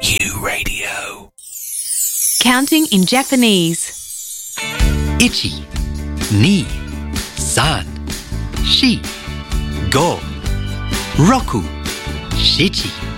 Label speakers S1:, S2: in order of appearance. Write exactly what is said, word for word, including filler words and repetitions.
S1: U Radio.
S2: Counting in Japanese.
S1: Ichi, ni, san, shi, go, roku, shichi.